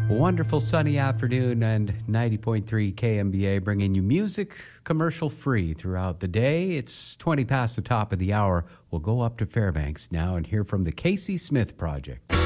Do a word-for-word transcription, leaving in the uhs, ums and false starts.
Wonderful sunny afternoon and ninety point three K M B A bringing you music commercial free throughout the day. It's twenty past the top of the hour. We'll go up to Fairbanks now and hear from the Casey Smith Project.